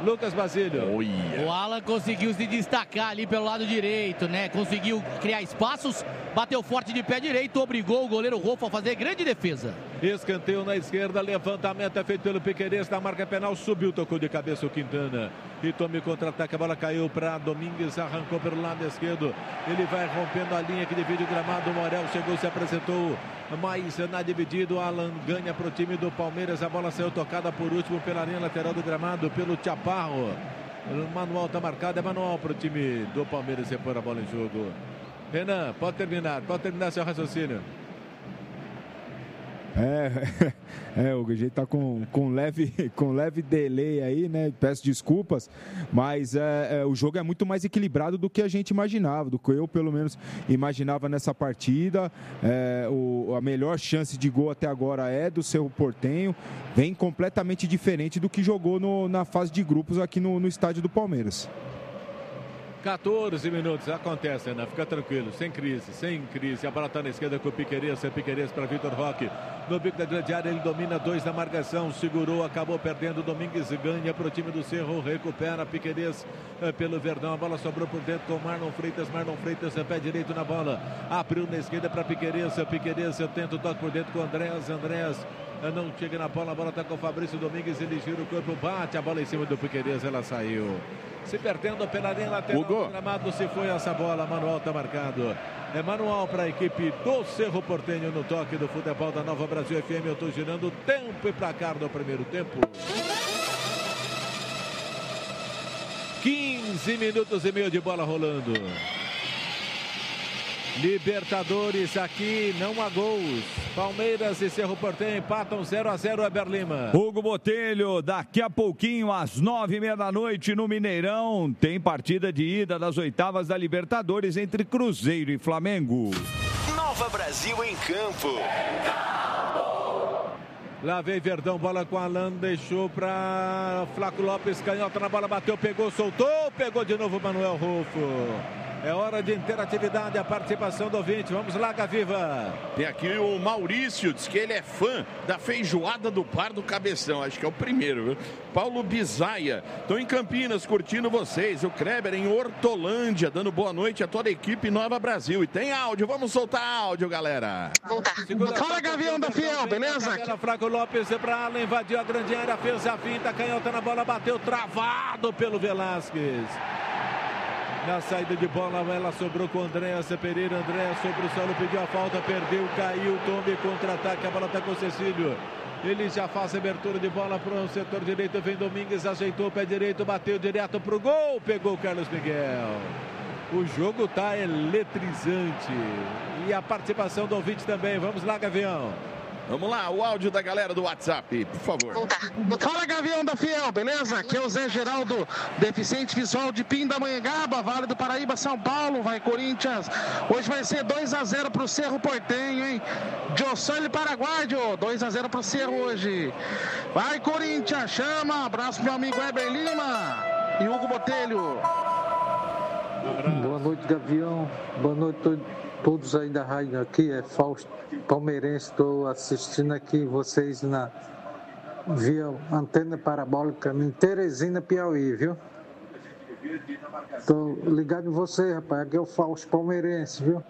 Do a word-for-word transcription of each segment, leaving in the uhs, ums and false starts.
Lucas Basílio. Oh, yeah. O Alan conseguiu se destacar ali pelo lado direito, né? Conseguiu criar espaços, bateu forte de pé direito, obrigou o goleiro Rolfo a fazer grande defesa. Escanteio na esquerda, levantamento é feito pelo Piquerez na marca penal, subiu, tocou de cabeça o Quintana. E tome contra-ataque, a bola caiu para Domingues, arrancou pelo lado esquerdo. Ele vai rompendo a linha que divide o gramado. O Morel chegou, se apresentou mais na dividida. O Alan ganha para o time do Palmeiras. A bola saiu tocada por último pela linha lateral do gramado, pelo Chaparro. O manual está marcado, é manual para o time do Palmeiras repor a bola em jogo. Renan, pode terminar, pode terminar seu raciocínio. É, é, o jeito tá com, com, leve, com leve delay aí, né? Peço desculpas, mas é, é, o jogo é muito mais equilibrado do que a gente imaginava, do que eu, pelo menos, imaginava nessa partida. É, o, a melhor chance de gol até agora é do Cerro Porteño, vem completamente diferente do que jogou no, na fase de grupos aqui no, no estádio do Palmeiras. quatorze minutos, acontece, Ana, fica tranquilo, sem crise, sem crise. A bola está na esquerda com o Piquerez, Piquerez para Vitor Roque. No bico da grande área, ele domina dois na marcação, segurou, acabou perdendo. Domingues ganha para o time do Cerro, recupera Piquerez é, pelo Verdão. A bola sobrou por dentro com Marlon Freitas. Marlon Freitas, é, pé direito na bola, abriu na esquerda para Piquerez. Piquerez, eu tento o toque por dentro com Andréas. Andréas não chega na bola, a bola está com o Fabrício Domingues. Ele gira o corpo, bate a bola em cima do Piquerez, ela saiu. Se perdendo pela linha lateral do gramado, se foi essa bola, manual está marcado. É manual para a equipe do Cerro Porteño no toque do futebol da Nova Brasil F M. Eu estou girando tempo e placar do primeiro tempo. quinze minutos e meio de bola rolando. Libertadores aqui, não há gols. Palmeiras e Cerro Porteño empatam zero a zero. Eber Lima. Hugo Botelho, daqui a pouquinho, às nove e meia da noite, no Mineirão, tem partida de ida das oitavas da Libertadores entre Cruzeiro e Flamengo. Nova Brasil em campo. Lá vem Verdão, bola com Alan, deixou para Flaco Lopes, canhota na bola, bateu, pegou, soltou, pegou de novo Manuel Rolfo. É hora de interatividade, a participação do ouvinte. Vamos lá, Gaviva. Tem aqui o Maurício, diz que ele é fã da feijoada do Bar do Cabeção. Acho que é o primeiro, viu? Paulo Bizaia, estou em Campinas curtindo vocês. O Kleber em Hortolândia, dando boa noite a toda a equipe Nova Brasil. E tem áudio, vamos soltar áudio, galera. Fala, Gavião da Fiel, beleza? Flaco Lopes para Alan, invadiu a grande área, fez a finta, canhota na bola, bateu travado pelo Velasquez. Na saída de bola, ela sobrou com o Andréas Pereira. Andréas sobre o solo, pediu a falta, perdeu, caiu, tome contra-ataque. A bola está com o Cecílio. Ele já faz a abertura de bola para o setor direito. Vem Domingues, ajeitou o pé direito, bateu direto para o gol. Pegou o Carlos Miguel. O jogo está eletrizante. E a participação do ouvinte também. Vamos lá, Gavião. Vamos lá, o áudio da galera do WhatsApp, por favor. Fala, Gavião da Fiel, beleza? Aqui é o Zé Geraldo, deficiente visual de Pindamonhangaba, Vale do Paraíba, São Paulo. Vai, Corinthians. Hoje vai ser dois a zero pro Cerro Porteño, hein? Jossole Paraguaio, dois a zero pro Cerro hoje. Vai, Corinthians, chama. Abraço, meu amigo Eber Lima e Hugo Botelho. Boa noite, Gavião. Boa noite a todos aí da rádio. Aqui é Fausto Palmeirense. Estou assistindo aqui vocês na via antena parabólica em Teresina, Piauí, viu? Estou ligado em você, rapaz. Aqui é o Fausto Palmeirense, viu?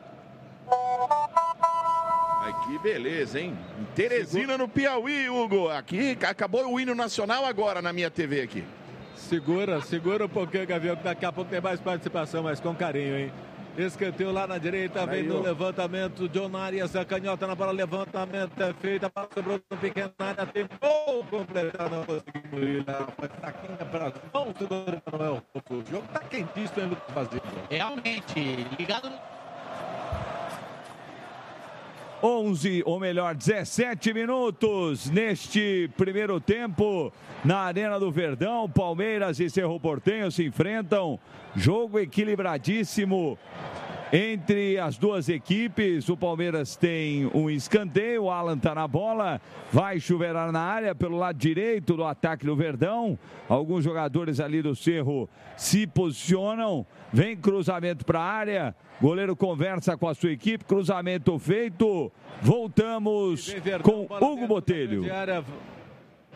Ai, que beleza, hein? Em Teresina, no Piauí, Hugo. Aqui acabou o hino nacional agora na minha T V aqui. Segura, segura um pouquinho, Gavião, que daqui a pouco tem mais participação, mas com carinho, hein? Escanteio lá na direita, vem no levantamento, John Arias, a canhota na bola, levantamento é feito, a bola sobrou no pequeno área, tem gol completado, não conseguiu ir lá, foi fraquinha para as mãos do Manuel. O jogo tá quentíssimo, hein, Lucas Basílio? Realmente, ligado no... onze, ou melhor, dezessete minutos neste primeiro tempo na Arena do Verdão. Palmeiras e Cerro Porteño se enfrentam. Jogo equilibradíssimo entre as duas equipes. O Palmeiras tem um escanteio, o Alan tá na bola, vai chuveirar na área pelo lado direito do ataque do Verdão. Alguns jogadores ali do Cerro se posicionam, vem cruzamento para a área, goleiro conversa com a sua equipe, cruzamento feito. Voltamos com Hugo Botelho.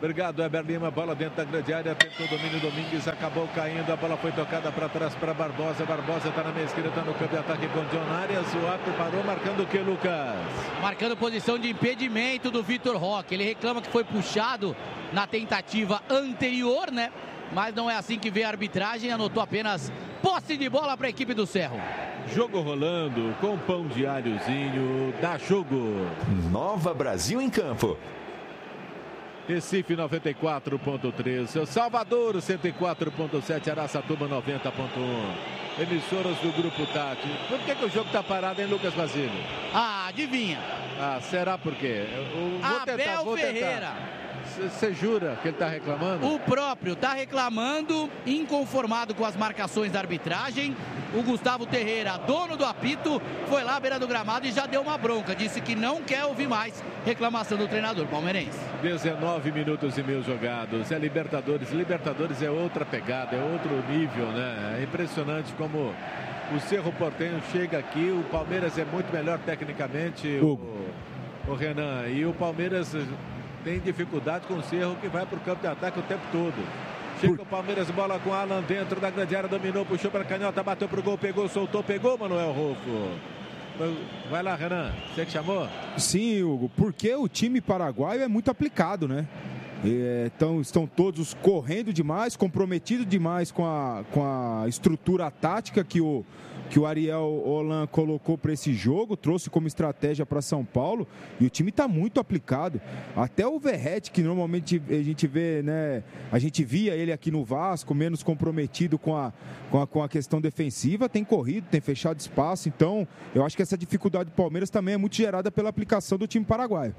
Obrigado, Eber Lima. Bola dentro da grande área. Tentou o domínio. Domingues acabou caindo. A bola foi tocada para trás para Barbosa. Barbosa está na meia esquerda, está no campo de ataque com John Arias. O árbitro parou, marcando o que, Lucas? Marcando posição de impedimento do Vitor Roque. Ele reclama que foi puxado na tentativa anterior, né? Mas não é assim que vê a arbitragem. Anotou apenas posse de bola para a equipe do Cerro. Jogo rolando com pão de alhozinho. Dá jogo. Nova Brasil em campo. Recife noventa e quatro ponto três, Salvador cento e quatro ponto sete, Araçatuba noventa ponto um. Emissoras do Grupo Tati. Por que, que o jogo está parado, hein, Lucas Basílio? Ah, adivinha. Ah, será por quê? Eu vou Abel tentar, vou Ferreira. Você jura que ele está reclamando? O próprio está reclamando, inconformado com as marcações da arbitragem. O Gustavo Terreira, dono do apito, foi lá à beira do gramado e já deu uma bronca. Disse que não quer ouvir mais reclamação do treinador palmeirense. dezenove minutos e meio jogados. É Libertadores. Libertadores é outra pegada, é outro nível, né? É impressionante como o Cerro Porteño chega aqui. O Palmeiras é muito melhor tecnicamente, o, o Renan. E o Palmeiras tem dificuldade com o Cerro, que vai para o campo de ataque o tempo todo. Chega o Palmeiras, bola com Alan dentro da grande área, dominou, puxou para a canhota, bateu para o gol, pegou, soltou, pegou Manuel Rufo. Vai lá, Renan, você que chamou? Sim, Hugo, porque o time paraguaio é muito aplicado, né? É, então, estão todos correndo demais, comprometidos demais com a, com a estrutura tática que o, que o Ariel Holan colocou para esse jogo, trouxe como estratégia para São Paulo, e o time está muito aplicado. Até o Verratti, que normalmente a gente vê, né? A gente via ele aqui no Vasco, menos comprometido com a, com a, com a questão defensiva, tem corrido, tem fechado espaço. Então, eu acho que essa dificuldade do Palmeiras também é muito gerada pela aplicação do time paraguaio.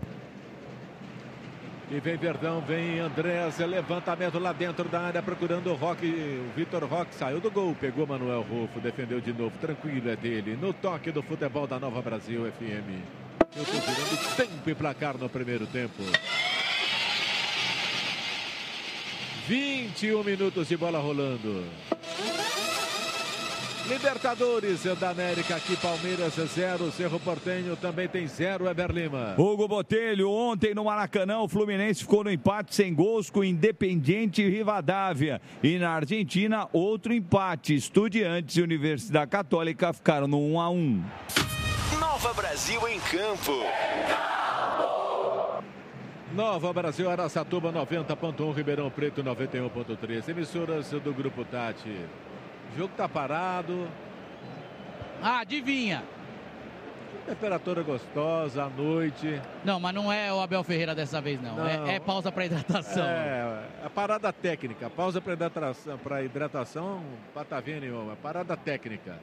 E vem Verdão, vem Andrés, levantamento lá dentro da área, procurando o Roque. O Vitor Roque saiu do gol, pegou Manuel Rufo, defendeu de novo, tranquilo, é dele. No toque do futebol da Nova Brasil F M. Eu estou tirando tempo e placar no primeiro tempo. vinte e um minutos de bola rolando. Libertadores da América, aqui Palmeiras zero, Cerro Porteño também tem zero, Eber Lima. Hugo Botelho, ontem no Maracanã, o Fluminense ficou no empate sem gols com Independiente e Rivadavia. E na Argentina, outro empate. Estudiantes e Universidade Católica ficaram no um a um. Nova Brasil em campo. Nova Brasil, Araçatuba noventa ponto um, Ribeirão Preto noventa e um ponto três. Emissoras do Grupo Tati. O jogo tá parado. Ah, adivinha. Temperatura gostosa à noite. Não, mas não é o Abel Ferreira dessa vez, não. não. É, é pausa para hidratação. É, a parada técnica. Pausa para hidratação, para hidratação, patavinha nenhuma. Parada técnica.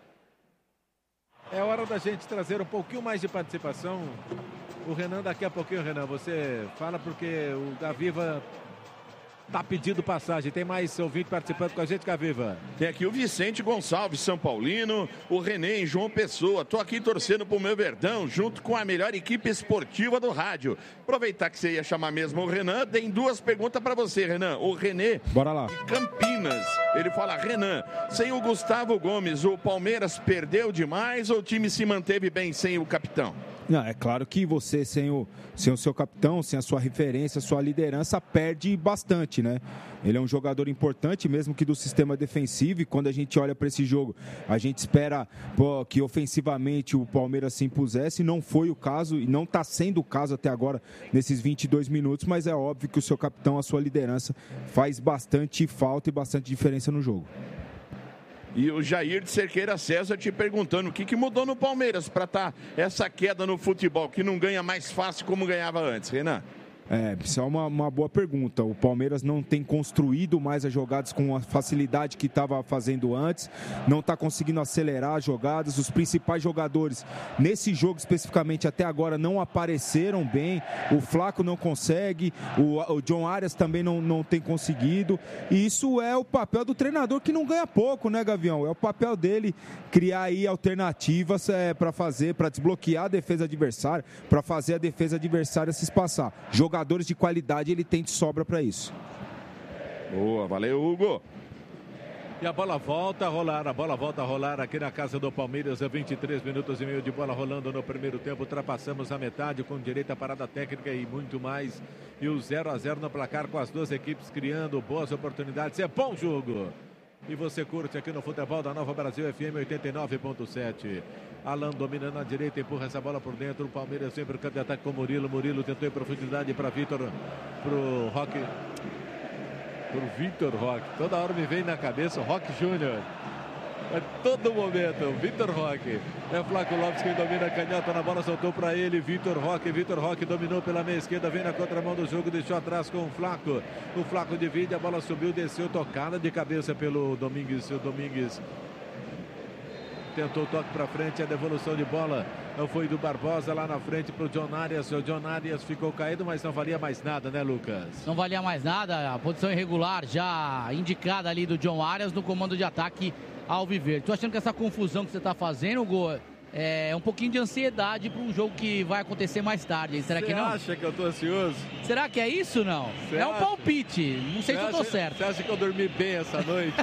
É hora da gente trazer um pouquinho mais de participação. O Renan, daqui a pouquinho, Renan, você fala porque o Gaviva tá pedindo passagem. Tem mais ouvinte participando com a gente, Gaviva. Tem aqui o Vicente Gonçalves, São Paulino, o René em João Pessoa. Tô aqui torcendo pro meu Verdão, junto com a melhor equipe esportiva do rádio. Aproveitar que você ia chamar mesmo o Renan, tem duas perguntas para você, Renan. O René, bora lá, de Campinas, ele fala: Renan, sem o Gustavo Gomes, o Palmeiras perdeu demais ou o time se manteve bem sem o capitão? Não, é claro que você, sem o, sem o seu capitão, sem a sua referência, a sua liderança, perde bastante, né? Ele é um jogador importante, mesmo que do sistema defensivo, e quando a gente olha para esse jogo, a gente espera pô, que ofensivamente o Palmeiras se impusesse. Não foi o caso, e não está sendo o caso até agora, nesses vinte e dois minutos, mas é óbvio que o seu capitão, a sua liderança, faz bastante falta e bastante diferença no jogo. E o Jair de Cerqueira César te perguntando o que, que mudou no Palmeiras para estar essa queda no futebol, que não ganha mais fácil como ganhava antes, Renan? É, isso é uma, uma boa pergunta. O Palmeiras não tem construído mais as jogadas com a facilidade que estava fazendo antes, não está conseguindo acelerar as jogadas. Os principais jogadores, nesse jogo especificamente, até agora não apareceram bem. O Flaco não consegue, o, o John Arias também não, não tem conseguido. E isso é o papel do treinador, que não ganha pouco, né, Gavião? É o papel dele criar aí alternativas é, para fazer, para desbloquear a defesa adversária, para fazer a defesa adversária se espaçar. Jogadores de qualidade ele tem de sobra para isso. Boa, valeu, Hugo. E a bola volta a rolar, a bola volta a rolar aqui na casa do Palmeiras, vinte e três minutos e meio de bola rolando no primeiro tempo, ultrapassamos a metade com direito à parada técnica e muito mais, e o zero a zero no placar com as duas equipes criando boas oportunidades, é bom jogo. E você curte aqui no futebol da Nova Brasil F M oitenta e nove ponto sete. Alan domina na direita, empurra essa bola por dentro, o Palmeiras sempre campo de ataque com Murilo, Murilo tentou em profundidade para Vitor, pro Roque. Por Vitor Roque, toda hora me vem na cabeça o Roque Júnior, a todo momento, Vitor Roque, é Flávio Lopes quem domina a canhota na bola, soltou para ele, Vitor Roque, Vitor Roque dominou pela meia esquerda, vem na contramão do jogo, deixou atrás com o Flaco, o Flaco divide, a bola subiu, desceu, tocada de cabeça pelo Domingues, o Domingues tentou o toque para frente, a devolução de bola não foi do Barbosa lá na frente para o John Arias. O John Arias ficou caído, mas não valia mais nada, né, Lucas? Não valia mais nada, a posição irregular já indicada ali do John Arias no comando de ataque alviverde. Tô achando que essa confusão que você está fazendo, Gol, é um pouquinho de ansiedade para um jogo que vai acontecer mais tarde. Será Cê que não? Você acha que eu tô ansioso? Será que é isso, não? Cê é um acha? palpite, não sei Cê se eu tô acha, certo. Você acha que eu dormi bem essa noite?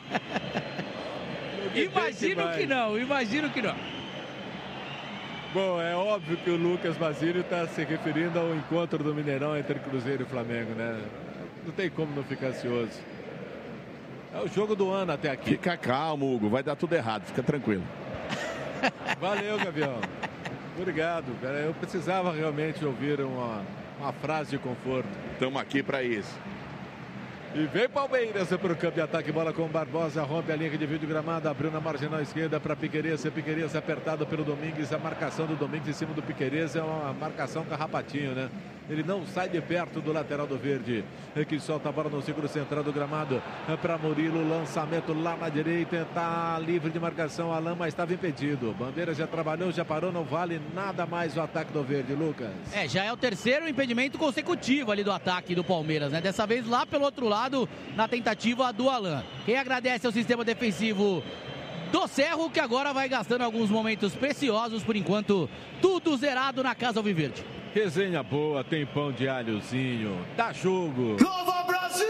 Imagino que não, imagino que não. Bom, é óbvio que o Lucas Basílio está se referindo ao encontro do Mineirão entre Cruzeiro e Flamengo, né? Não tem como não ficar ansioso. É o jogo do ano até aqui. Fica calmo, Hugo, vai dar tudo errado, fica tranquilo. Valeu, Gavião. Obrigado, cara. Eu precisava realmente ouvir uma, uma frase de conforto. Estamos aqui para isso. E vem Palmeiras para o campo de ataque, bola com Barbosa, rompe a linha de vídeo gramado, abriu na marginal esquerda para Piquerez, Piquerez apertado pelo Domingues, a marcação do Domingues em cima do Piquerez é uma marcação carrapatinho, né? Ele não sai de perto do lateral do verde, que solta a bola no círculo central do gramado, para Murilo, lançamento lá na direita, está livre de marcação, Alan, mas estava impedido. Bandeira já trabalhou, já parou, não vale nada mais o ataque do verde, Lucas. É, já é o terceiro impedimento consecutivo ali do ataque do Palmeiras, né? Dessa vez lá pelo outro lado, na tentativa do Alan. Quem agradece ao sistema defensivo do Cerro, que agora vai gastando alguns momentos preciosos, por enquanto, tudo zerado na casa alviverde. Resenha boa, tem pão de alhozinho, dá jogo. Nova Brasil!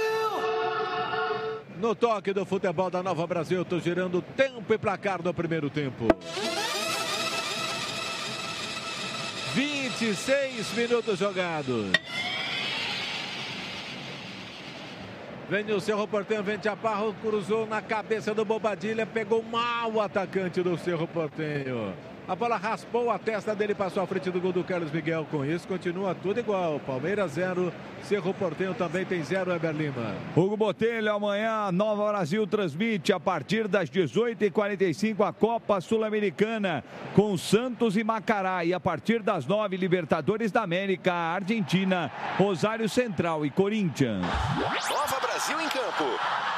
No toque do futebol da Nova Brasil, estou girando tempo e placar do primeiro tempo. vinte e seis minutos jogados. Vem o Cerro Porteño, vem Chaparro, cruzou na cabeça do Bobadilha, pegou mal o atacante do Cerro Porteño. A bola raspou a testa dele, passou à frente do gol do Carlos Miguel. Com isso, continua tudo igual. Palmeiras zero, Cerro Porteño também tem zero, Heber Lima. Hugo Botelho, amanhã Nova Brasil transmite a partir das dezoito e quarenta e cinco a Copa Sul-Americana com Santos e Macará. E a partir das nove, Libertadores da América, Argentina, Rosário Central e Corinthians. Nova Brasil em campo.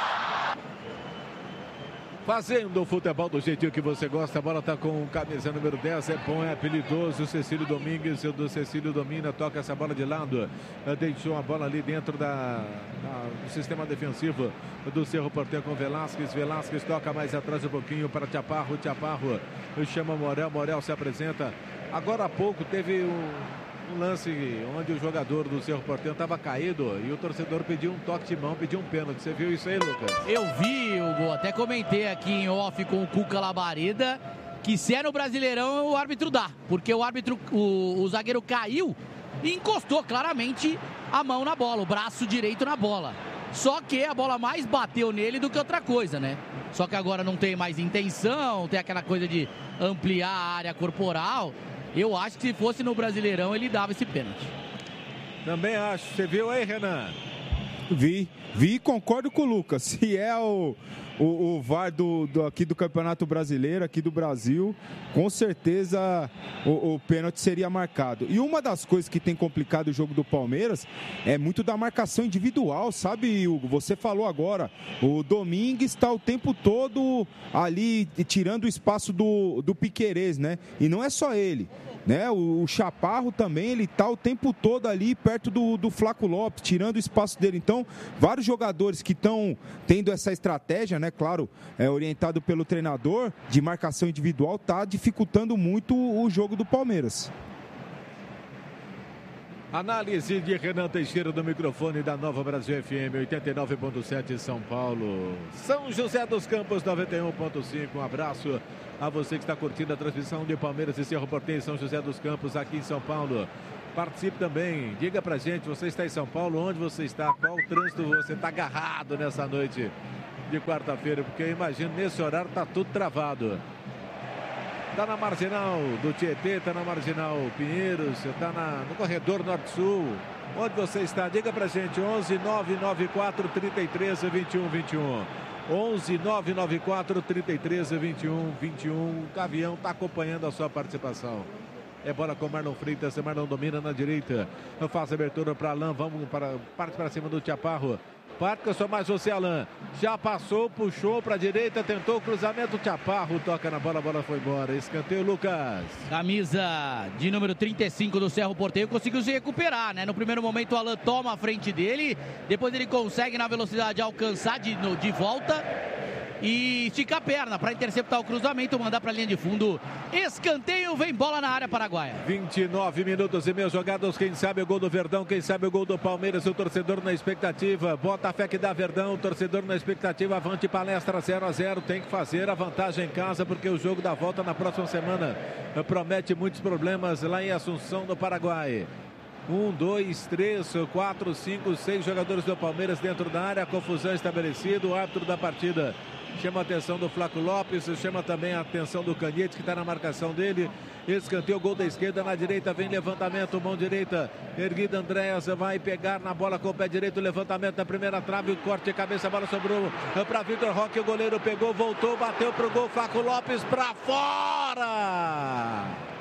Fazendo o futebol do jeitinho que você gosta, a bola está com o camisa número dez, é bom, é apelidoso, o Cecílio Domingues, o do Cecílio domina, toca essa bola de lado, deixou a bola ali dentro da, da, do sistema defensivo do Cerro Porteño com Velasquez, Velasquez toca mais atrás um pouquinho para Chaparro, Chaparro chama Morel, Morel se apresenta, agora há pouco teve um... Um lance onde o jogador do Cerro Porteño estava caído e o torcedor pediu um toque de mão, pediu um pênalti. Você viu isso aí, Lucas? Eu vi, Hugo, até comentei aqui em off com o Cuca Labareda que se é no Brasileirão o árbitro dá, porque o árbitro, o, o zagueiro caiu e encostou claramente a mão na bola, o braço direito na bola. Só que a bola mais bateu nele do que outra coisa, né? Só que agora não tem mais intenção, tem aquela coisa de ampliar a área corporal. Eu acho que se fosse no Brasileirão, ele dava esse pênalti. Também acho. Você viu aí, Renan? Vi. Vi e concordo com o Lucas. Se é o, o, o V A R do, do, aqui do Campeonato Brasileiro, aqui do Brasil, com certeza o, o pênalti seria marcado. E uma das coisas que tem complicado o jogo do Palmeiras é muito da marcação individual, sabe, Hugo? Você falou agora, o Domingues está o tempo todo ali tirando o espaço do, do Piquerez, né? E não é só ele. Né? O, o Chaparro também, ele está o tempo todo ali perto do, do Flaco Lopes, tirando o espaço dele. Então, vários jogadores que estão tendo essa estratégia, né? Claro, é orientado pelo treinador de marcação individual, está dificultando muito o jogo do Palmeiras. Análise de Renan Teixeira do microfone da Nova Brasil F M oitenta e nove ponto sete São Paulo. São José dos Campos noventa e um ponto cinco. Um abraço a você que está curtindo a transmissão de Palmeiras e Cerro Porteño São José dos Campos aqui em São Paulo. Participe também, diga pra gente, você está em São Paulo, onde você está, qual trânsito você está agarrado nessa noite de quarta-feira, porque eu imagino nesse horário tá tudo travado. Tá na marginal do Tietê, tá na marginal Pinheiros, tá na, no corredor Norte-Sul. Onde você está? Diga pra gente, onze nove nove quatro, trinta e três, vinte e um, vinte e um. onze nove nove quatro, trinta e três, vinte e um, vinte e um. O Gavião tá acompanhando a sua participação. É bola com Marlon Freitas, Marlon domina na direita. Faz abertura para Alain, vamos para parte para cima do Chaparro. Parte que eu sou mais você, Alain. Já passou, puxou para a direita, tentou o cruzamento. Chaparro toca na bola, a bola foi embora. Escanteio, Lucas. Camisa de número trinta e cinco do Cerro Porteño conseguiu se recuperar, né? No primeiro momento o Alain toma a frente dele, depois ele consegue na velocidade alcançar de, no, de volta e estica a perna para interceptar o cruzamento, mandar para a linha de fundo. Escanteio, vem bola na área paraguaia. vinte e nove minutos e meia jogados. Quem sabe o gol do Verdão, quem sabe o gol do Palmeiras. O torcedor na expectativa. Bota a fé que dá Verdão. O torcedor na expectativa. Avante palestra zero a zero. Tem que fazer a vantagem em casa, porque o jogo da volta na próxima semana promete muitos problemas lá em Assunção, no Paraguai. Um, dois, três, quatro, cinco, seis jogadores do Palmeiras dentro da área. Confusão estabelecida. O árbitro da partida chama a atenção do Flaco Lopes, chama também a atenção do Canhete, que está na marcação dele. Escanteio, gol da esquerda, na direita vem levantamento, mão direita erguida, Andréas vai pegar na bola com o pé direito, levantamento na primeira trave, corte de cabeça, a bola sobrou para Vitor Roque, o goleiro pegou, voltou, bateu pro gol, Flaco Lopes para fora.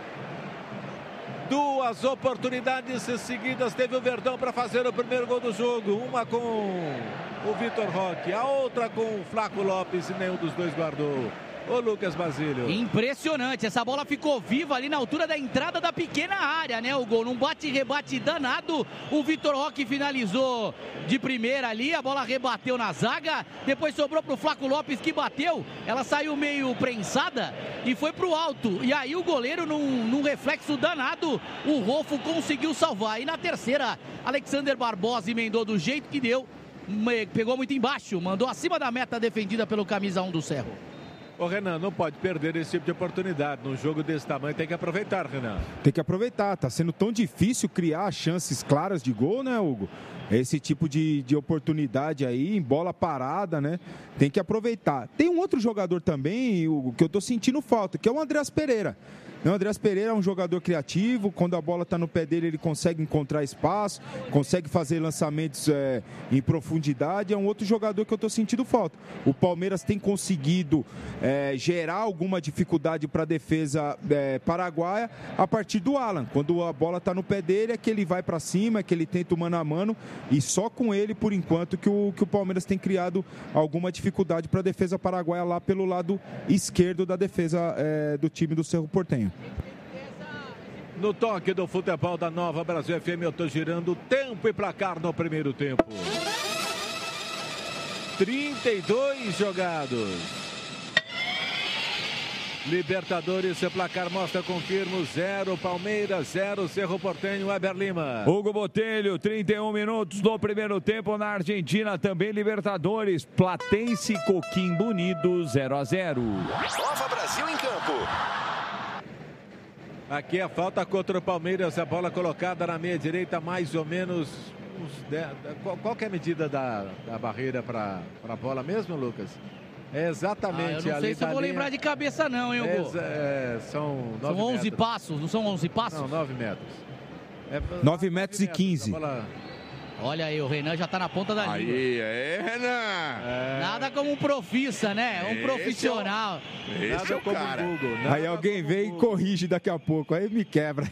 Duas oportunidades seguidas teve o Verdão para fazer o primeiro gol do jogo. Uma com o Vitor Roque, a outra com o Flaco Lopes, e nenhum dos dois guardou. Ô Lucas Basílio. Impressionante, essa bola ficou viva ali na altura da entrada da pequena área, né? O gol num bate-rebate danado. O Vitor Roque finalizou de primeira ali, a bola rebateu na zaga, depois sobrou pro Flaco Lopes, que bateu, ela saiu meio prensada e foi pro alto. E aí o goleiro, num, num reflexo danado, o Rolfo conseguiu salvar. E na terceira, Alexander Barbosa emendou do jeito que deu, pegou muito embaixo, mandou acima da meta defendida pelo camisa um do Cerro. Ô Renan, não pode perder esse tipo de oportunidade. Num jogo desse tamanho tem que aproveitar, Renan. Tem que aproveitar. Tá sendo tão difícil criar chances claras de gol, né, Hugo? Esse tipo de, de oportunidade aí, em bola parada, né? Tem que aproveitar. Tem um outro jogador também, Hugo, que eu tô sentindo falta, que é o Andreas Pereira. O Andreas Pereira é um jogador criativo, quando a bola está no pé dele ele consegue encontrar espaço, consegue fazer lançamentos é, em profundidade, é um outro jogador que eu estou sentindo falta. O Palmeiras tem conseguido é, gerar alguma dificuldade para a defesa é, paraguaia a partir do Alan. Quando a bola está no pé dele é que ele vai para cima, é que ele tenta o mano a mano, e só com ele, por enquanto, que o, que o Palmeiras tem criado alguma dificuldade para a defesa paraguaia lá pelo lado esquerdo da defesa é, do time do Cerro Porteño. No toque do futebol da Nova Brasil F M, eu estou girando tempo e placar no primeiro tempo. trinta e dois jogados. Libertadores, seu placar mostra, confirmo, zero Palmeiras, zero Cerro Porteño, Weber Lima. Hugo Botelho, trinta e um minutos do primeiro tempo na Argentina, também Libertadores, Platense e Coquimbo Unido, zero a zero. Nova Brasil em campo. Aqui a falta contra o Palmeiras, a bola colocada na meia direita, mais ou menos. Uns dez, qual, qual que é a medida da, da barreira para a bola mesmo, Lucas? É exatamente. Ah, eu não sei se eu vou linha... lembrar de cabeça não, hein, Hugo? É, é, são são onze metros. Passos, não são onze passos? Não, nove metros. É, nove metros e quinze. Bola... Olha aí, o Renan já tá na ponta da língua. Aí, é, Renan. É... Nada como um profissa, né? Um esse profissional. É o... Esse Nada é o como cara. Google. Nada aí alguém vem e corrige daqui a pouco, aí me quebra.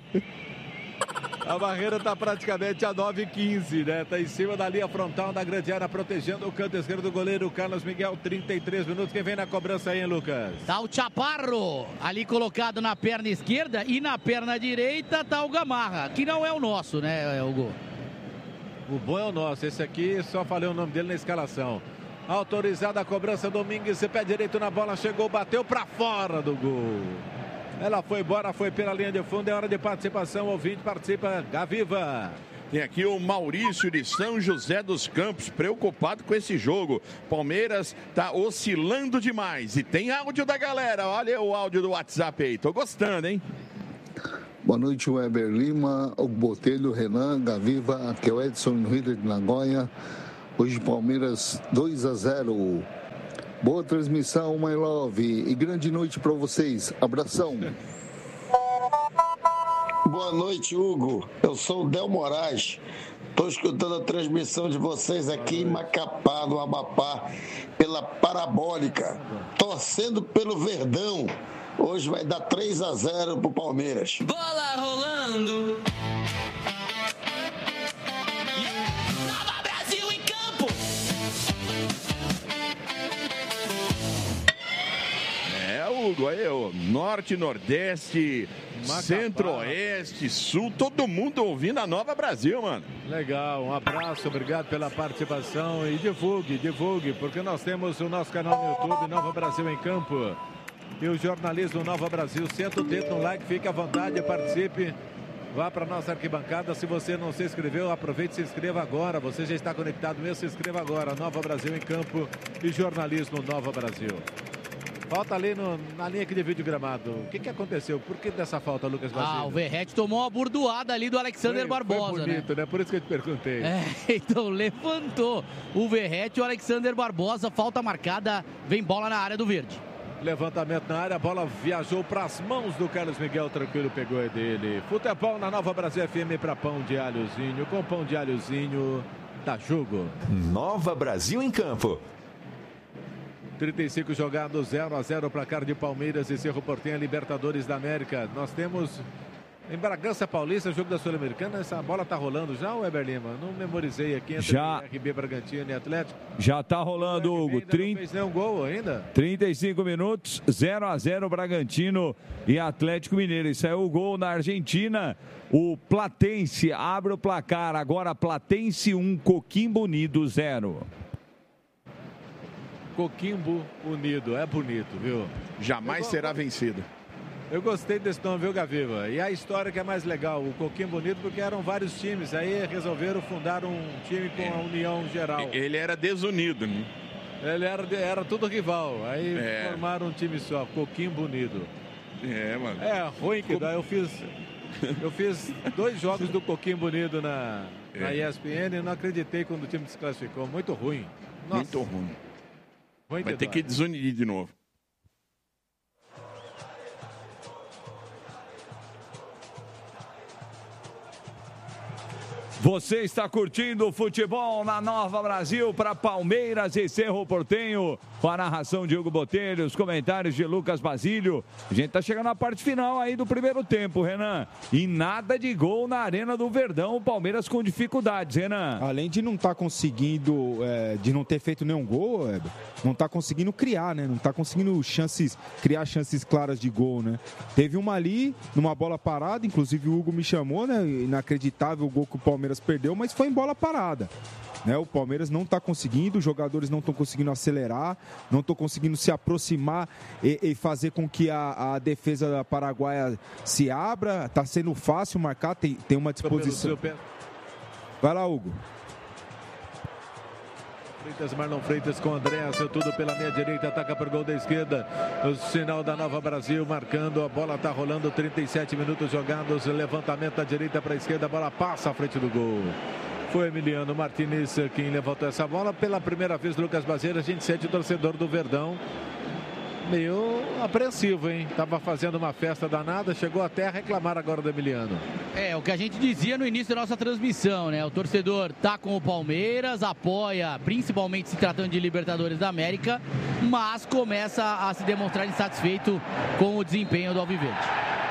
A barreira está praticamente a nove e quinze, né? Está em cima da linha frontal da grande área, protegendo o canto esquerdo do goleiro Carlos Miguel. trinta e três minutos. Quem vem na cobrança aí, hein, Lucas? Tá o Chaparro ali colocado na perna esquerda, e na perna direita tá o Gamarra, que não é o nosso, né, Hugo? O bom é o nosso. Esse aqui, só falei o nome dele na escalação. Autorizada a cobrança, Domingues, pé direito na bola, chegou, bateu para fora do gol. Ela foi embora, foi pela linha de fundo. É hora de participação. Ouvinte, participa. Gaviva. Tem aqui o Maurício de São José dos Campos, preocupado com esse jogo. Palmeiras tá oscilando demais. E tem áudio da galera. Olha o áudio do WhatsApp aí. Tô gostando, hein? Boa noite, Weber Lima, o Botelho, Renan, Gaviva, aqui é o Edson no Rio de Nagoya. Hoje Palmeiras dois a zero. Boa transmissão, my love. E grande noite para vocês. Abração. Boa noite, Hugo. Eu sou o Del Moraes. Estou escutando a transmissão de vocês aqui em Macapá, no Amapá, pela Parabólica. Torcendo pelo Verdão. Hoje vai dar três a zero pro Palmeiras. Bola rolando. Nova Brasil em campo. É, Hugo, aí, ó, Norte, Nordeste, Macapá. Centro-Oeste, Sul, todo mundo ouvindo a Nova Brasil, mano. Legal, um abraço, obrigado pela participação e divulgue, divulgue, porque nós temos o nosso canal no YouTube, Nova Brasil em Campo. E o jornalismo Nova Brasil, senta o dedo no like, fique à vontade, participe. Vá para a nossa arquibancada. Se você não se inscreveu, aproveite e se inscreva agora. Você já está conectado mesmo, se inscreva agora. Nova Brasil em Campo e jornalismo Nova Brasil. Falta ali no, na linha aqui de vídeo gramado. O que, que aconteceu? Por que dessa falta, Lucas Basílio? Ah, o Verratti tomou uma burdoada ali do Alexander foi, Barbosa, foi bonito, né? né? Por isso que eu te perguntei. É, então levantou o Verratti, o Alexander Barbosa, falta marcada, vem bola na área do Verde. Levantamento na área, a bola viajou para as mãos do Carlos Miguel, tranquilo, pegou é dele. Futebol na Nova Brasil F M para pão de alhozinho, com pão de alhozinho, dá jogo. Nova Brasil em Campo. trinta e cinco jogados, zero a zero para cá de Palmeiras e Cerro Porteño, Libertadores da América. Nós temos em Bragança Paulista, jogo da Sul-Americana, essa bola tá rolando já, o Weber Lima? Não memorizei aqui entre já. R B Bragantino e Atlético. Já tá rolando, Hugo. trinta... Não fez nenhum gol ainda? trinta e cinco minutos, zero a zero Bragantino e Atlético Mineiro. Isso é o gol na Argentina. O Platense abre o placar. Agora Platense um, Coquimbo Unido zero. Coquimbo Unido, é bonito, viu? Jamais será vencido. Eu gostei desse nome, viu, Gaviva? E a história que é mais legal, o Coquimbo Unido, porque eram vários times. Aí resolveram fundar um time com a União Geral. Ele era desunido, né? Ele era, era tudo rival. Aí é. formaram um time só, Coquimbo Unido. É, mano. É, ruim que dá. Eu fiz, eu fiz dois jogos do Coquimbo Unido na, é. na E S P N e não acreditei quando o time se classificou. Muito ruim. Nossa. Muito ruim. Muito Vai ter que desunir de novo. Você está curtindo o futebol na Nova Brasil para Palmeiras e Cerro Porteño. Com a narração de Hugo Botelho, os comentários de Lucas Basílio. A gente está chegando na parte final aí do primeiro tempo, Renan. E nada de gol na Arena do Verdão. O Palmeiras com dificuldades, Renan. Além de não estar tá conseguindo, é, de não ter feito nenhum gol, é, não está conseguindo criar, né? Não está conseguindo chances, criar chances claras de gol, né? Teve uma ali, numa bola parada, inclusive o Hugo me chamou, né? Inacreditável o gol que o Palmeiras perdeu, mas foi em bola parada. Né, o Palmeiras não está conseguindo, os jogadores não estão conseguindo acelerar, não estão conseguindo se aproximar e, e fazer com que a, a defesa da Paraguaia se abra. Está sendo fácil marcar, tem, tem uma disposição. Vai lá, Hugo. Freitas, Marlon Freitas com André, seu tudo pela meia direita, ataca para o gol da esquerda. O sinal da Nova Brasil marcando, a bola está rolando, trinta e sete minutos jogados, levantamento da direita para a esquerda, a bola passa à frente do gol. Foi Emiliano Martinez quem levantou essa bola. Pela primeira vez, Lucas Basílio, a gente sente o torcedor do Verdão meio apreensivo, hein? Tava fazendo uma festa danada, chegou até a reclamar agora do Emiliano. É, o que a gente dizia no início da nossa transmissão, né? O torcedor tá com o Palmeiras, apoia, principalmente se tratando de Libertadores da América, mas começa a se demonstrar insatisfeito com o desempenho do Alviverde.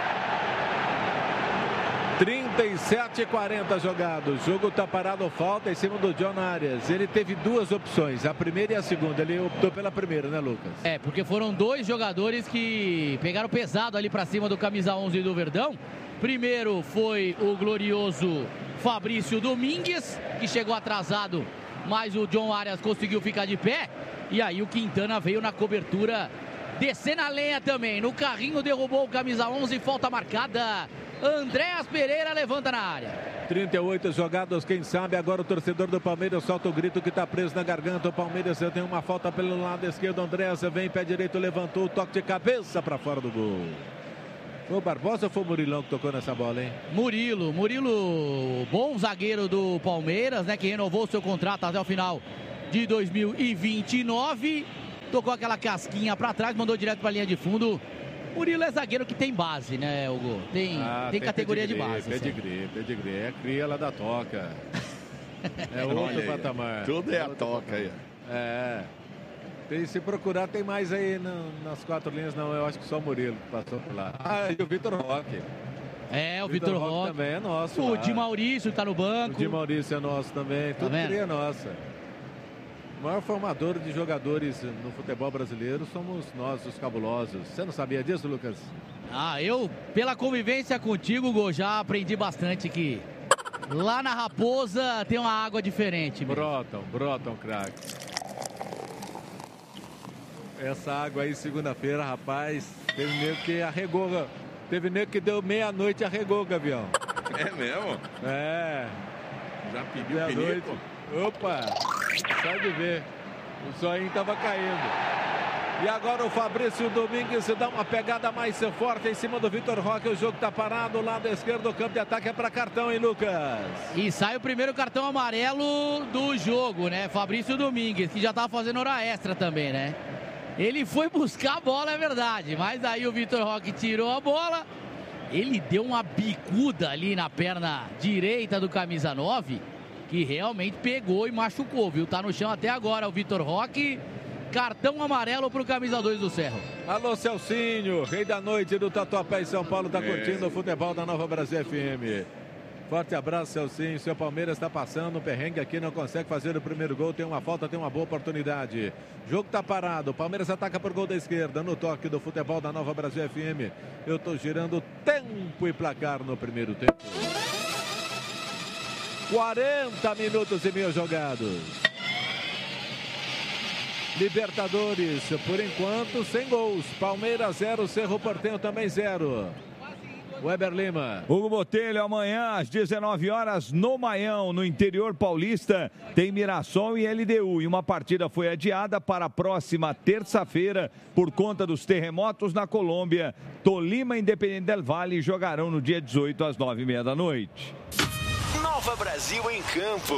trinta e sete e quarenta jogados, o jogo está parado, falta em cima do John Arias. Ele teve duas opções, a primeira e a segunda. Ele optou pela primeira, né, Lucas? É, porque foram dois jogadores que pegaram pesado ali para cima do camisa onze do Verdão. Primeiro foi o glorioso Fabrício Domingues, que chegou atrasado, mas o John Arias conseguiu ficar de pé. E aí o Quintana veio na cobertura descer na lenha também. No carrinho derrubou o camisa onze, falta marcada. Andréas Pereira levanta na área. trinta e oito jogadas, quem sabe agora o torcedor do Palmeiras solta o grito que está preso na garganta. O Palmeiras tem uma falta pelo lado esquerdo. Andréas vem, pé direito, levantou, toque de cabeça para fora do gol. Foi o Barbosa ou foi o Murilão que tocou nessa bola, hein? Murilo, Murilo, bom zagueiro do Palmeiras, né? Que renovou seu contrato até o final de dois mil e vinte e nove. Tocou aquela casquinha para trás, mandou direto para a linha de fundo. Murilo é zagueiro que tem base, né, Hugo? Tem, ah, tem, tem categoria pedigree, de base. Pedigree, pedigree. É cria lá da toca. É outro Olha aí, patamar. Tudo é a outro toca patamar. aí. É. Tem, se procurar, tem mais aí no, nas quatro linhas, não. Eu acho que só o Murilo passou por lá. Ah, e o Vitor Roque. É, o Vitor Roque. Roque também é nosso. O lá. Di Maurício tá no banco. O Di Maurício é nosso também. Tudo tá cria nossa. O maior formador de jogadores no futebol brasileiro somos nós, os cabulosos. Você não sabia disso, Lucas? Ah, eu, pela convivência contigo, Hugo, já aprendi bastante que lá na Raposa tem uma água diferente. Mesmo. Brotam, brotam, craque. Essa água aí, segunda-feira, rapaz, teve nego que arregou. Teve nego que deu meia-noite e arregou, Gavião. É mesmo? É. Já pediu meia-noite. pinico? Opa, sai de ver. O zoinho tava caindo. E agora o Fabrício Domingues dá uma pegada mais forte em cima do Vitor Roque. O jogo tá parado. O lado esquerdo do campo de ataque é para cartão, hein, Lucas? E sai o primeiro cartão amarelo do jogo, né? Fabrício Domingues, que já tava fazendo hora extra também, né? Ele foi buscar a bola, é verdade. Mas aí o Vitor Roque tirou a bola. Ele deu uma bicuda ali na perna direita do camisa nove. Que realmente pegou e machucou, viu? Tá no chão até agora o Vitor Roque. Cartão amarelo pro camisa dois do Cerro. Alô, Celcinho, rei da noite do Tatuapé em São Paulo, tá É. curtindo o futebol da Nova Brasil F M. Forte abraço, Celcinho. Seu Palmeiras está passando um perrengue aqui, não consegue fazer o primeiro gol. Tem uma falta, tem uma boa oportunidade. Jogo tá parado. O Palmeiras ataca por gol da esquerda. No toque do futebol da Nova Brasil F M. Eu tô girando tempo e placar no primeiro tempo. quarenta minutos e meio jogados. Libertadores, por enquanto, sem gols. Palmeiras zero, Cerro Porteño também zero. Weber Lima. Hugo Botelho, amanhã às dezenove horas no Maião, no interior paulista, tem Mirassol e L D U. E uma partida foi adiada para a próxima terça-feira por conta dos terremotos na Colômbia. Tolima e Independente del Valle jogarão no dia dezoito às nove e meia da noite. Nova Brasil em campo.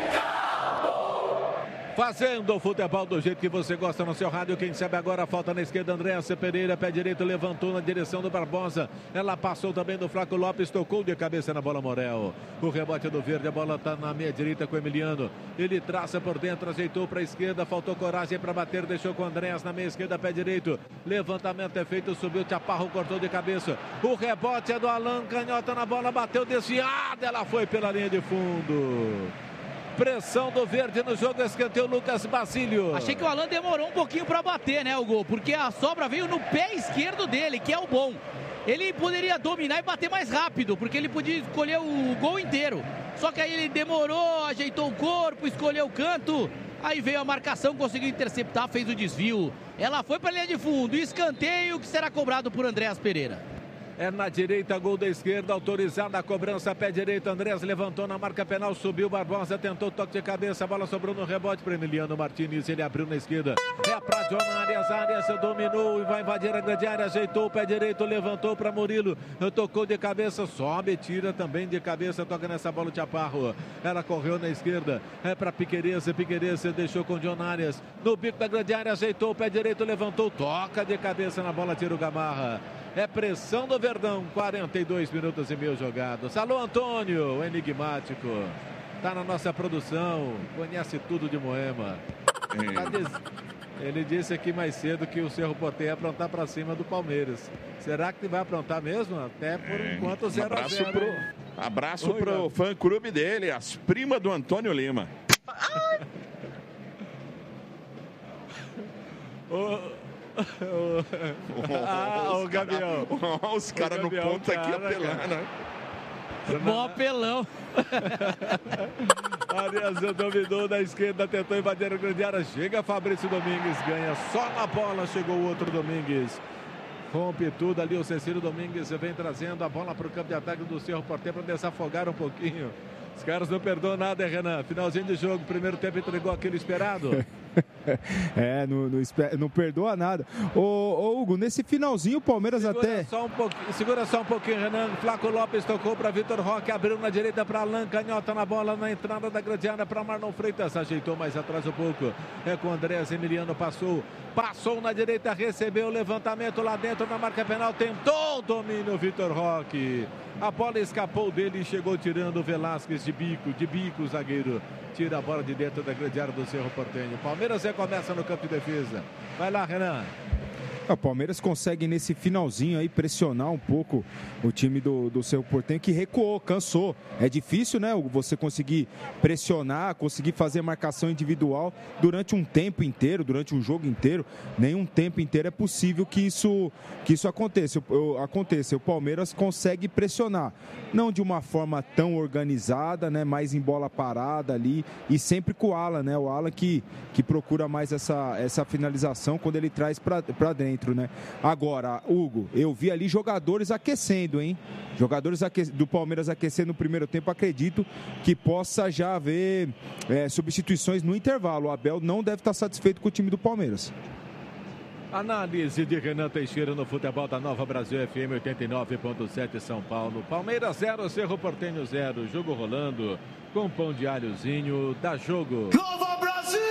Fazendo o futebol do jeito que você gosta no seu rádio. Quem sabe agora, falta na esquerda, Andréas Pereira, pé direito, levantou na direção do Barbosa. Ela passou também do Flaco Lopes, tocou de cabeça na bola Morel. O rebote do verde, a bola está na meia direita com o Emiliano. Ele traça por dentro, ajeitou para a esquerda, faltou coragem para bater, deixou com o Andréas na meia esquerda, pé direito. Levantamento é feito, subiu, Chaparro cortou de cabeça. O rebote é do Alan, canhota na bola, bateu desviada, ela foi pela linha de fundo. Pressão do verde no jogo, escanteio Lucas Basílio. Achei que o Alan demorou um pouquinho para bater, né, o gol? Porque a sobra veio no pé esquerdo dele, que é o bom. Ele poderia dominar e bater mais rápido, porque ele podia escolher o gol inteiro. Só que aí ele demorou, ajeitou o corpo, escolheu o canto. Aí veio a marcação, conseguiu interceptar, fez o desvio. Ela foi para a linha de fundo, escanteio que será cobrado por Andréas Pereira. É na direita, gol da esquerda, autorizada a cobrança, pé direito, Andréas levantou na marca penal, subiu, Barbosa tentou toque de cabeça, a bola sobrou no rebote para Emiliano Martins, ele abriu na esquerda, é para John Arias, Arias dominou e vai invadir a grande área, ajeitou o pé direito, levantou para Murilo, tocou de cabeça, sobe, tira também de cabeça, toca nessa bola o Chaparro, ela correu na esquerda, é para Piquerez, Piquerez deixou com John Arias, no bico da grande área, ajeitou o pé direito, levantou, toca de cabeça na bola, tira o Gamarra. É pressão do Verdão, quarenta e dois minutos e meio jogados. Alô, Antônio, o enigmático. Tá na nossa produção, conhece tudo de Moema. Tá des... Ele disse aqui mais cedo que o Cerro Porteño ia aprontar para cima do Palmeiras. Será que vai aprontar mesmo? Até por é, enquanto zero a zero. Abraço pro, abraço Oi, pro fã-clube dele, as primas do Antônio Lima. Ô... ah, o Gavião. Cara, os caras no ponto cara, aqui apelando. Bom apelão. Arias dominou da esquerda, tentou invadir a grande área. Chega Fabrício Domingues, ganha só na bola. Chegou o outro Domingues. Rompe tudo ali. O Cecílio Domingues vem trazendo a bola para o campo de ataque do Cerro Porteño para desafogar um pouquinho. Os caras não perdoam nada, Renan. Finalzinho de jogo, primeiro tempo entregou aquele esperado. É, não, não, não perdoa nada. Ô, ô Hugo, nesse finalzinho o Palmeiras segura até... Só um segura só um pouquinho, Renan. Flaco Lopes tocou para Vitor Roque, abriu na direita para Alan, canhota na bola, na entrada da grande área para Marlon Freitas. Ajeitou mais atrás um pouco. É com o Andrés Emiliano, passou. Passou na direita, recebeu o levantamento lá dentro na marca penal. Tentou o domínio, Vitor Roque. A bola escapou dele e chegou tirando o Velasquez de bico, de bico, o zagueiro. Tira a bola de dentro da grande área do Cerro Porteño. Palmeiras recomeça no campo de defesa. Vai lá, Renan. O Palmeiras consegue nesse finalzinho aí pressionar um pouco o time do, do Cerro Porteño, que recuou, cansou. É difícil, né, você conseguir pressionar, conseguir fazer marcação individual durante um tempo inteiro, durante um jogo inteiro. Nenhum tempo inteiro é possível que isso, que isso aconteça. O, aconteça. O Palmeiras consegue pressionar, não de uma forma tão organizada, né, mais em bola parada ali, e sempre com o Alan, né, o Alan que, que procura mais essa, essa finalização quando ele traz para dentro. Né? Agora, Hugo, eu vi ali jogadores aquecendo, hein? Jogadores aque... do Palmeiras aquecendo no primeiro tempo. Acredito que possa já haver é, substituições no intervalo. O Abel não deve estar satisfeito com o time do Palmeiras. Análise de Renan Teixeira no futebol da Nova Brasil F M oitenta e nove ponto sete São Paulo. Palmeiras zero, Cerro Porteño zero. Jogo rolando com pão de alhozinho. Dá jogo. Nova Brasil!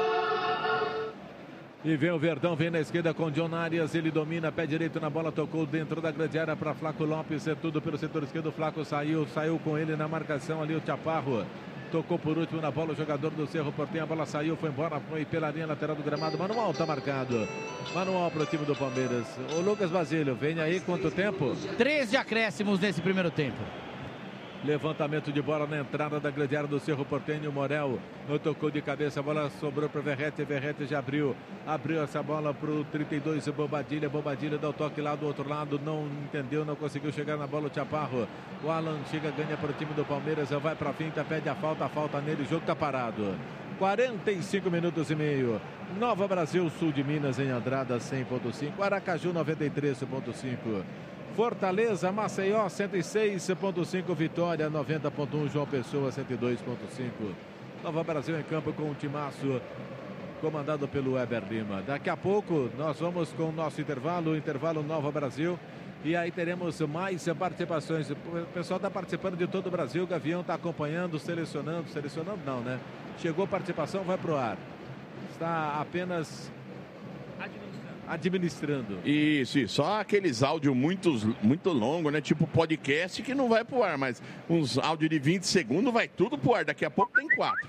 E vem o Verdão, vem na esquerda com o John Arias, ele domina, pé direito na bola, tocou dentro da grande área para Flaco Lopes, é tudo pelo setor esquerdo, o Flaco saiu, saiu com ele na marcação ali o Chaparro, tocou por último na bola o jogador do Cerro Porteño, a bola saiu, foi embora, foi pela linha lateral do gramado, manual está marcado, manual para o time do Palmeiras. O Lucas Basílio, vem aí, quanto tempo? treze acréscimos nesse primeiro tempo. Levantamento de bola na entrada da grande área do Cerro Porteño. Morel tocou de cabeça, a bola sobrou para o Verrete. Verrete já abriu, abriu essa bola para o trinta e dois, Bobadilha. Bobadilha dá o toque lá do outro lado, não entendeu, não conseguiu chegar na bola o Chaparro. O Alan chega, ganha para o time do Palmeiras, vai para a finta, pede a falta, a falta nele, o jogo está parado. quarenta e cinco minutos e meio. Nova Brasil, sul de Minas, em Andrada, cem ponto cinco. Aracaju, noventa e três ponto cinco. Fortaleza, Maceió, cento e seis ponto cinco, Vitória, noventa ponto um, João Pessoa, cento e dois ponto cinco. Nova Brasil em campo com um timaço comandado pelo Weber Lima. Daqui a pouco nós vamos com o nosso intervalo, intervalo Nova Brasil. E aí teremos mais participações. O pessoal está participando de todo o Brasil, o Gavião está acompanhando, selecionando, selecionando não, né? Chegou a participação, vai pro ar. Está apenas... administrando. Isso, isso. Só aqueles áudios muito, muito longos, né? Tipo podcast que não vai pro ar, mas uns áudios de vinte segundos vai tudo pro ar. Daqui a pouco tem quatro.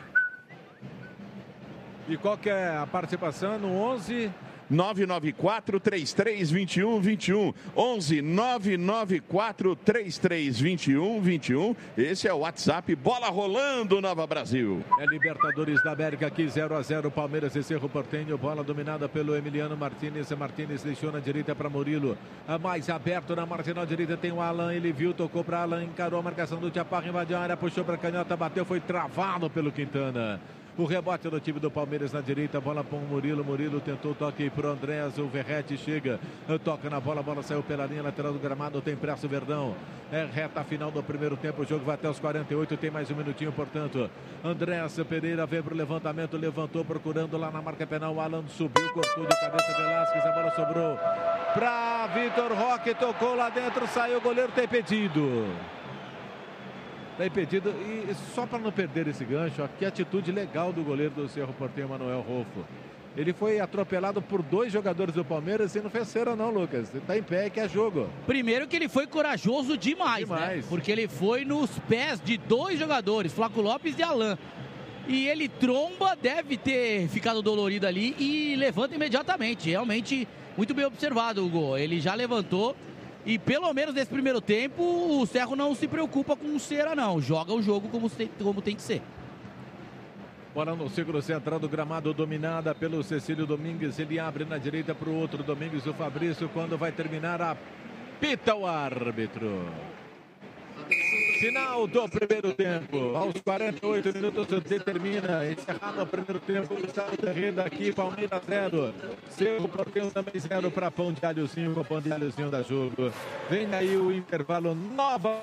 E qual que é a participação no onze... nove nove quatro, três três dois um, dois um. onze nove nove quatro, três três dois um, dois um. Esse é o WhatsApp. Bola rolando, Nova Brasil. É Libertadores da América aqui, zero a zero. Palmeiras e Cerro Porteño. Bola dominada pelo Emiliano Martínez. Martínez deixou na direita para Murilo. A mais aberto na marginal direita tem o Alan. Ele viu, tocou para Alan. Encarou a marcação do Chaparro. Invadiu a área, puxou para a canhota, bateu. Foi travado pelo Quintana. O rebote do time do Palmeiras na direita, bola para o Murilo, Murilo tentou toque para o Andrés, o Verrete chega, toca na bola, a bola saiu pela linha lateral do gramado, tem pressa o Verdão, é reta final do primeiro tempo, o jogo vai até os quarenta e oito, tem mais um minutinho, portanto, Andrés Pereira vem para o levantamento, levantou procurando lá na marca penal, o Alan subiu, cortou de cabeça, Velasquez, a bola sobrou para Vitor Roque, tocou lá dentro, saiu, o goleiro tem impedido. Está impedido, e só para não perder esse gancho, ó, que atitude legal do goleiro do Cerro Porteño, Manuel Rolfo. Ele foi atropelado por dois jogadores do Palmeiras e não fez cera não, Lucas. Ele está em pé, que é jogo. Primeiro que ele foi corajoso demais, demais. né? Porque ele foi nos pés de dois jogadores, Flaco Lopes e Alan. E ele tromba, deve ter ficado dolorido ali e levanta imediatamente. Realmente, muito bem observado, Hugo. Ele já levantou. E pelo menos nesse primeiro tempo, o Cerro não se preocupa com cera, não. Joga o jogo como tem, como tem que ser. Bola no círculo central do gramado, dominada pelo Cecílio Domingues. Ele abre na direita para o outro Domingues, o Fabrício. Quando vai terminar, apita o árbitro. Final do primeiro tempo. Aos quarenta e oito minutos determina encerrado o primeiro tempo. Gustavo Terreira aqui, Palmeiras zero. Cerro Porteño também zero para Pão de Alho cinco, Pão de Alho cinco da jogo. Vem aí o intervalo nova.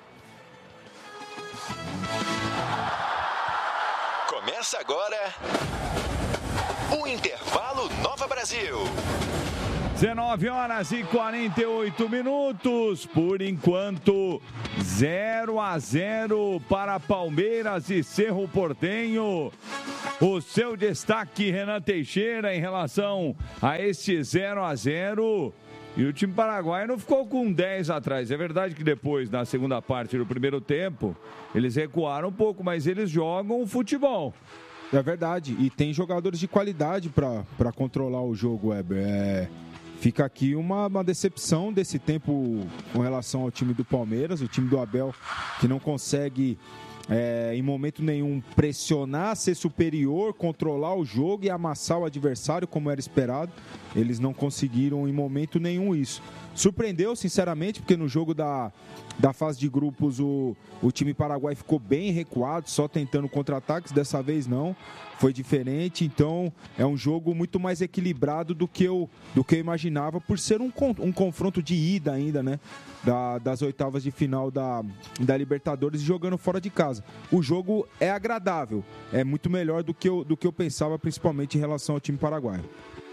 Começa agora o Intervalo Nova Brasil. dezenove horas e quarenta e oito minutos. Por enquanto, zero a zero para Palmeiras e Cerro Porteño. O seu destaque, Renan Teixeira, em relação a esse zero a zero. E o time paraguaio não ficou com dez atrás. É verdade que depois, na segunda parte do primeiro tempo, eles recuaram um pouco, mas eles jogam futebol. É verdade. E tem jogadores de qualidade para controlar o jogo, Weber. É... Fica aqui uma, uma decepção desse tempo com relação ao time do Palmeiras, o time do Abel, que não consegue, é, em momento nenhum, pressionar, ser superior, controlar o jogo e amassar o adversário, como era esperado. Eles não conseguiram, em momento nenhum, isso. Surpreendeu, sinceramente, porque no jogo da, da fase de grupos o, o time paraguai ficou bem recuado, só tentando contra-ataques. Dessa vez não, foi diferente. Então é um jogo muito mais equilibrado do que eu, do que eu imaginava, por ser um, um confronto de ida ainda, né? Da, das oitavas de final da, da Libertadores, jogando fora de casa. O jogo é agradável, é muito melhor do que eu, do que eu pensava, principalmente em relação ao time paraguaio.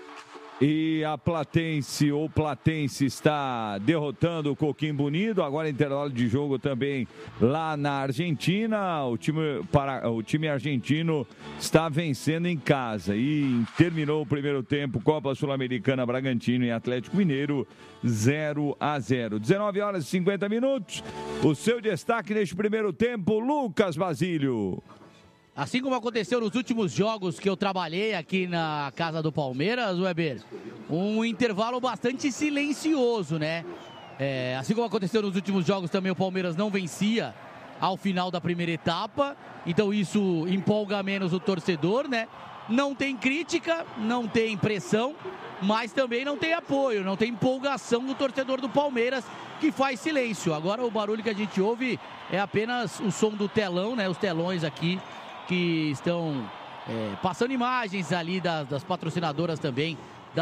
E a Platense, ou Platense, está derrotando o Coquimbo Unido. Agora intervalo de jogo também lá na Argentina. O time, para, o time argentino está vencendo em casa. E terminou o primeiro tempo, Copa Sul-Americana, Bragantino e Atlético Mineiro, zero a zero. dezenove horas e cinquenta minutos. O seu destaque neste primeiro tempo, Lucas Basílio. Assim como aconteceu nos últimos jogos que eu trabalhei aqui na casa do Palmeiras, Weber, um intervalo bastante silencioso, né? É, assim como aconteceu nos últimos jogos também, o Palmeiras não vencia ao final da primeira etapa, então isso empolga menos o torcedor, né? Não tem crítica, não tem pressão, mas também não tem apoio, não tem empolgação do torcedor do Palmeiras, que faz silêncio. Agora o barulho que a gente ouve é apenas o som do telão, né? Os telões aqui que estão é, passando imagens ali das, das patrocinadoras também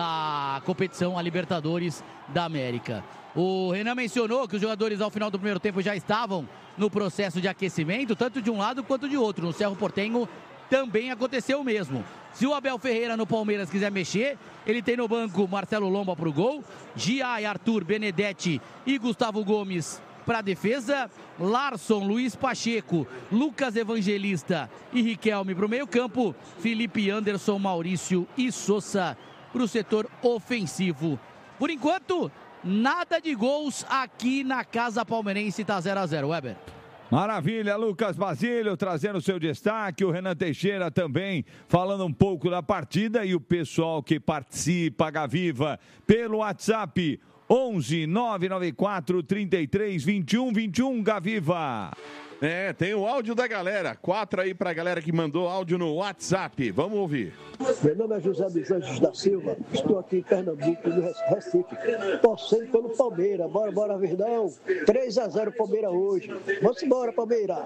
da competição, a Libertadores da América. O Renan mencionou que os jogadores ao final do primeiro tempo já estavam no processo de aquecimento, tanto de um lado quanto de outro. No Cerro Porteño também aconteceu o mesmo. Se o Abel Ferreira no Palmeiras quiser mexer, ele tem no banco Marcelo Lomba para o gol, Giai, Arthur, Benedetti e Gustavo Gomes para a defesa, Larson, Luiz Pacheco, Lucas Evangelista e Riquelme para o meio campo, Felipe Anderson, Maurício e Sousa para o setor ofensivo. Por enquanto, nada de gols aqui na casa palmeirense, está zero a zero, Weber. Maravilha, Lucas Basílio trazendo seu destaque, o Renan Teixeira também falando um pouco da partida e o pessoal que participa, Gaviva, pelo WhatsApp onze nove nove quatro, trinta e três, vinte e um, vinte e um, Gaviva. É, tem o áudio da galera. Quatro aí pra galera que mandou áudio no WhatsApp. Vamos ouvir. Meu nome é José dos Anjos da Silva. Estou aqui em Pernambuco, no Recife, torcendo pelo Palmeiras. Bora, bora, Verdão. três a zero Palmeiras hoje. Vamos embora, Palmeiras.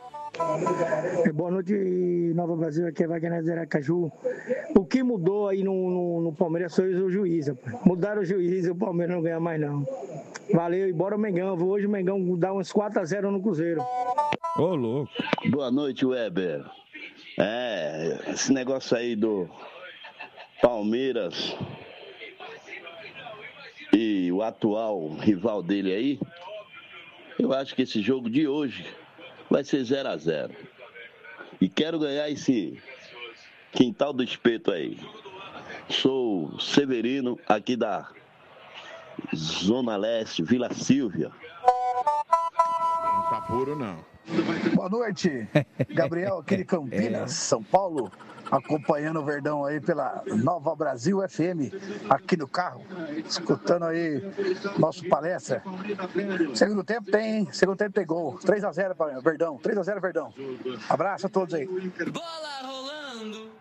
Boa noite, Nova Brasil, aqui é Wagner de Aracaju. O que mudou aí no, no, no Palmeiras foi o juiz, rapaz. Mudaram o juiz e o Palmeiras não ganha mais não. Valeu, e bora o Mengão. Hoje o Mengão dá uns quatro a zero no Cruzeiro. Ô, oh, louco. Boa noite, Weber. É, esse negócio aí do Palmeiras e o atual rival dele aí, eu acho que esse jogo de hoje vai ser zero a zero. E quero ganhar esse quintal do espeto aí. Sou Severino, aqui da Zona Leste, Vila Sílvia. Não tá puro, não. Boa noite, Gabriel, aqui de Campinas, São Paulo, acompanhando o Verdão aí pela Nova Brasil F M, aqui no carro, escutando aí nosso palestra. Segundo tempo tem, segundo tempo tem gol, três a zero para Verdão, três a zero Verdão. Abraço a todos aí. Bola rolando.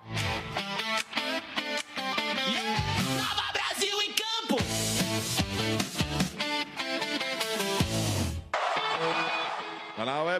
Nova Brasil em campo.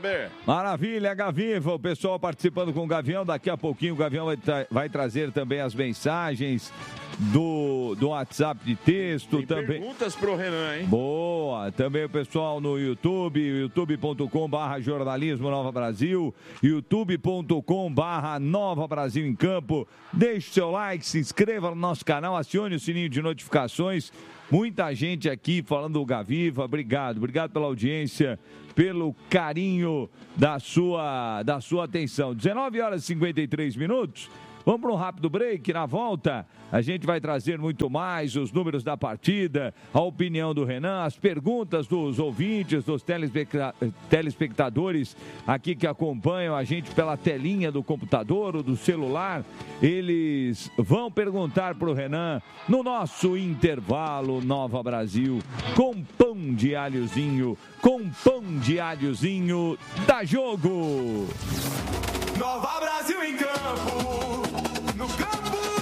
Weber. Maravilha, Gaviva. O pessoal participando com o Gavião. Daqui a pouquinho o Gavião vai, tra- vai trazer também as mensagens do, do WhatsApp de texto. Tem também. perguntas pro Renan, hein? Boa. Também o pessoal no YouTube, youtube ponto com barra jornalismo Nova Brasil, youtube ponto com barra Nova Brasil em Campo. Deixe seu like, se inscreva no nosso canal, acione o sininho de notificações. Muita gente aqui falando do Gaviva. Obrigado, obrigado pela audiência, pelo carinho da sua, da sua atenção. dezenove horas e cinquenta e três minutos. Vamos para um rápido break. Na volta, a gente vai trazer muito mais os números da partida, a opinião do Renan, as perguntas dos ouvintes, dos telespecta- telespectadores aqui que acompanham a gente pela telinha do computador ou do celular. Eles vão perguntar para o Renan no nosso intervalo Nova Brasil, com pão de alhozinho, com pão de alhozinho da Jogo. Nova Brasil em campo, no campo.